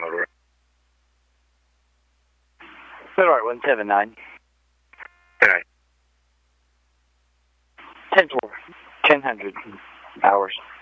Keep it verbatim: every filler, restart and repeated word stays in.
over. Federal one seven nine. All right. ten four. ten hundred hours.